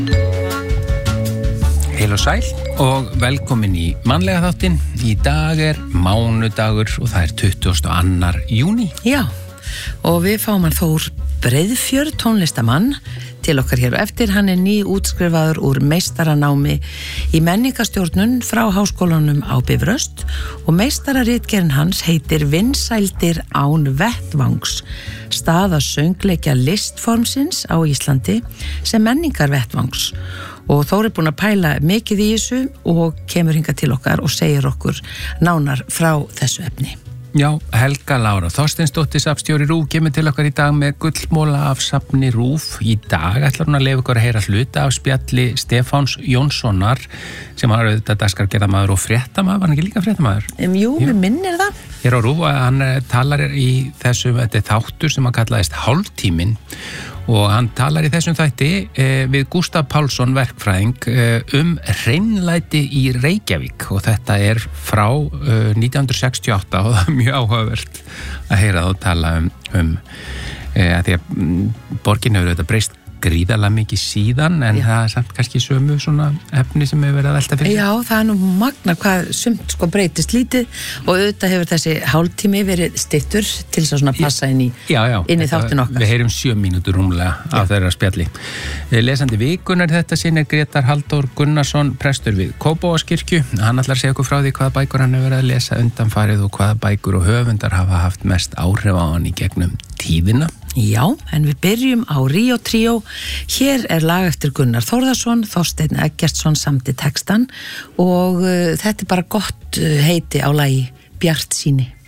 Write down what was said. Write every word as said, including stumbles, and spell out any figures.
Heil og sæl og velkomin í mannlega þáttinn. Í dag er mánudagur og það er tuttugasta og annar júní. Já, og við fáum hann Þór Breiðfjörð, tónlistamann, til okkar hér og eftir. Hann er ný útskrifaður úr meistaranámi í menningastjórnun frá háskólanum á Bifröst og meistararitgerðin hans heitir Vinsældir án vettvangs, staða söngleikja listformsins á Íslandi sem menningarvettvangs. Og Þór er búinn að pæla mikið í þessu og kemur hingað til okkar og segir okkur nánar frá þessu efni. Já, Helga Lára Þorsteinsdóttir, safnstjóri RÚV, kemur til okkar í dag með gullmóla af safni RÚV. Í dag ætlar hún að leyfa ykkur að heyra hluta af spjalli Stefáns Jónssonar sem var auðvitað dagskrárgerðarmaður og fréttamaður, var hann ekki líka fréttamaður? Um, jú, jú, við minnir það. Hér á RÚV, hann talar í þessu, þetta er þáttur sem að kallaðist Hálftíminn og hann talar í þessum þætti eh, við Gústaf Pálsson verkfræðing eh, um hreinlæti í Reykjavík og þetta er frá eh, nítján hundruð sextíu og átta og það er mjög áhugavert að heyra þá tala um, um eh, að því að mm, borgin hefur þetta breyst gríðarlega mikið síðan en Já. Það er samt kannski sömu svona efni sem hefur verið að velta fyrir. Já, það er nú magna hvað sumt sko breytist lítið og auðvitað hefur þessi hálftími verið styttur til þess að svona passa inn í, já, já, inn í þáttin okkar. Við heyrum sjö mínútur rúmlega af þeirra spjalli. Lesandi vikunar þetta sinn er Grétar Halldór Gunnarsson, prestur við Kópavogskirkju. Hann ætlar að segja okkur frá því hvaða bækur hann hefur verið að lesa undanfarið og hvaða bækur og höfundar hafa haft mest áhrif á hann í gegnum tíðina. Já, en við byrjum á Ríó Tríó. Hér er lag eftir Gunnar Þórðarsson, Þorsteinn Eggertsson samdi textan og uh, þetta er bara gott uh, heiti á lagi Bjartsýni.